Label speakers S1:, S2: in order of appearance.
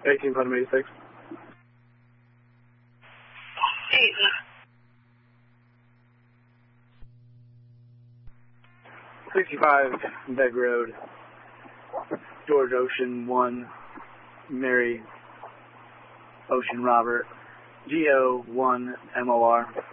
S1: 1886. 65 Beg Road, George Ocean 1, Mary Ocean Robert, GO1 MOR.